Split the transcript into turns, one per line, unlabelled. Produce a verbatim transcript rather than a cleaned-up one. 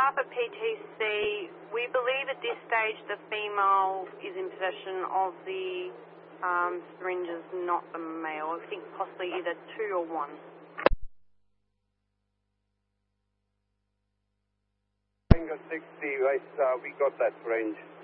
behalf of P T C, we believe at this stage the female is in possession of the um, syringes, not the male. I think possibly either two or one.
Tango sixty, right, uh, we got that range.